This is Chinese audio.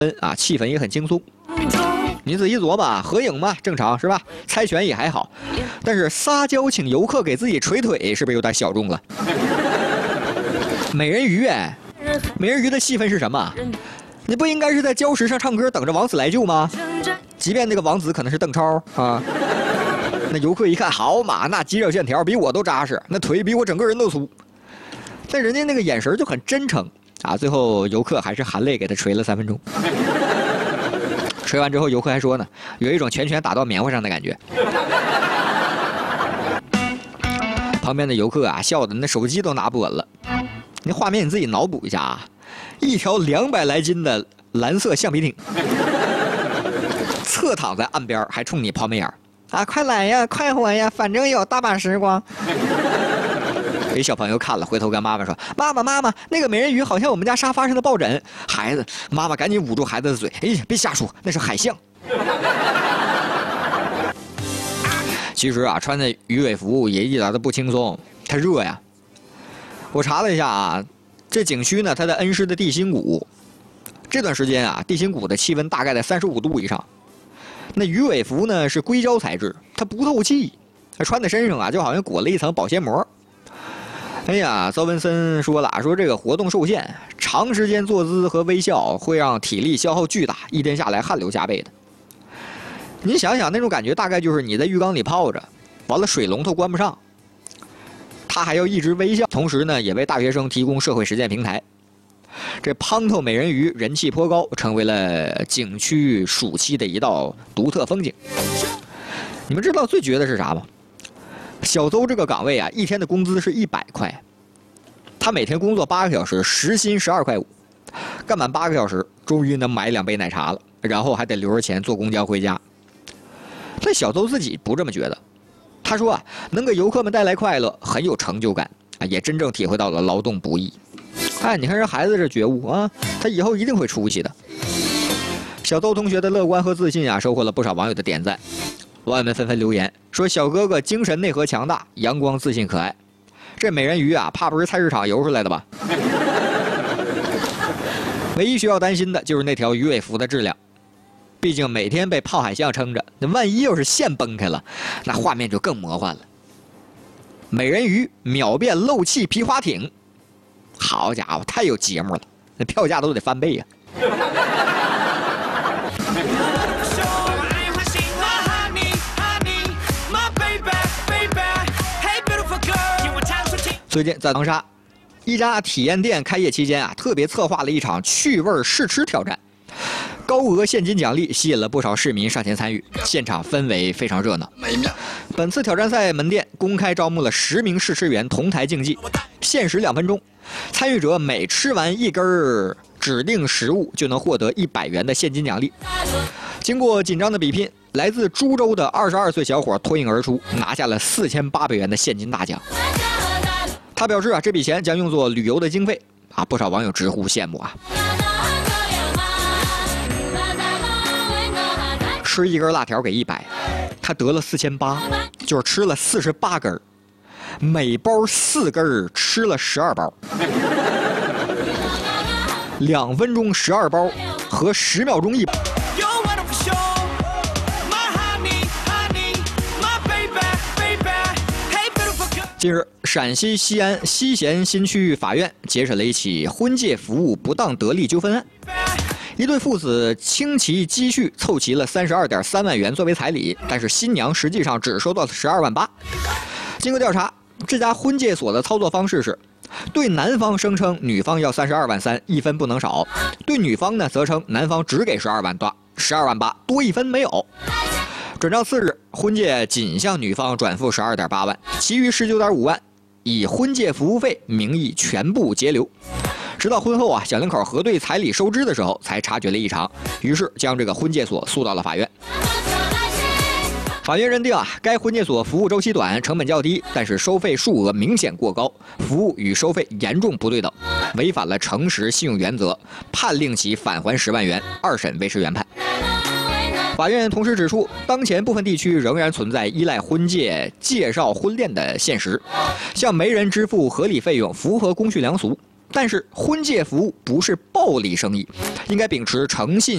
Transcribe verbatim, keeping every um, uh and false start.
啊，气氛也很轻松。你仔细琢磨，合影嘛，正常是吧？猜拳也还好，但是撒娇请游客给自己捶腿，是不是有点小众了？美人鱼哎，美人鱼的戏份是什么？你不应该是在礁石上唱歌，等着王子来救吗？即便那个王子可能是邓超啊。那游客一看，好嘛，那肌肉线条比我都扎实，那腿比我整个人都粗，但人家那个眼神就很真诚啊。最后游客还是含泪给他捶了三分钟。捶完之后，游客还说呢，有一种拳拳打到棉花上的感觉。旁边的游客啊，笑的那手机都拿不稳了。那画面你自己脑补一下啊，一条两百来斤的蓝色橡皮艇，侧躺在岸边，还冲你抛媚眼啊，快来呀，快活呀，反正有大把时光。有小朋友看了，回头跟妈妈说：“妈妈，妈妈，那个美人鱼好像我们家沙发上的抱枕。”孩子，妈妈赶紧捂住孩子的嘴：“哎呀，别瞎说，那是海象。”其实啊，穿的鱼尾服也一点都不轻松，它热呀。我查了一下啊，这景区呢，它在恩施的地心谷，这段时间啊，地心谷的气温大概在三十五度以上。那鱼尾服呢是硅胶材质，它不透气，它穿在身上啊，就好像裹了一层保鲜膜。哎呀，邹文森说了，说这个活动受限，长时间坐姿和微笑会让体力消耗巨大，一天下来汗流浃背的。你想想那种感觉，大概就是你在浴缸里泡着，完了水龙头关不上，他还要一直微笑，同时呢也为大学生提供社会实践平台。这胖头美人鱼人气颇高，成为了景区暑期的一道独特风景。你们知道最绝的是啥吗？小邹这个岗位啊，一天的工资是一百块，他每天工作八个小时，时薪十二块五，干满八个小时，终于能买两杯奶茶了，然后还得留着钱坐公交回家。但小邹自己不这么觉得，他说啊，能给游客们带来快乐，很有成就感啊，也真正体会到了劳动不易。哎，你看这孩子这觉悟啊，他以后一定会出息的。小邹同学的乐观和自信啊，收获了不少网友的点赞。网友们纷纷留言说：“小哥哥精神内核强大，阳光自信可爱。”这美人鱼啊，怕不是菜市场游出来的吧？唯一需要担心的就是那条鱼尾服的质量，毕竟每天被泡海象撑着，那万一要是线崩开了，那画面就更魔幻了。美人鱼秒变漏气皮划艇，好家伙，太有节目了，那票价都得翻倍呀、啊！最近在长沙，一家体验店开业期间啊，特别策划了一场趣味试吃挑战，高额现金奖励吸引了不少市民上前参与，现场氛围非常热闹。本次挑战赛门店公开招募了十名试吃员同台竞技，限时两分钟，参与者每吃完一根指定食物就能获得一百元的现金奖励。经过紧张的比拼，来自株洲的二十二岁小伙脱颖而出，拿下了四千八百元的现金大奖。他表示啊，这笔钱将用作旅游的经费啊，不少网友直呼羡慕啊。吃一根辣条给一百，他得了四千八，就是吃了四十八根，每包四根，吃了十二包。两分钟十二包和十秒钟一包。近日，陕西西安西咸新区法院结审了一起婚介服务不当得利纠纷案。一对父子倾其积蓄凑齐了三十二点三万元作为彩礼，但是新娘实际上只收到了十二万八。经过调查，这家婚介所的操作方式是：对男方声称女方要三十二万三，一分不能少；对女方呢，则称男方只给十二万八，十二万八多一分没有。转账次日，婚介仅向女方转付十二点八万，其余十九点五万以婚介服务费名义全部结留。直到婚后啊，小两口核对彩礼收支的时候，才察觉了异常，于是将这个婚介所诉到了法院。法院认定啊，该婚介所服务周期短，成本较低，但是收费数额明显过高，服务与收费严重不对等，违反了诚实信用原则，判令其返还十万元，二审维持原判。法院同时指出，当前部分地区仍然存在依赖婚介介绍婚恋的现实，向媒人支付合理费用符合公序良俗。 但是婚介服务不是暴利生意，应该秉持诚信、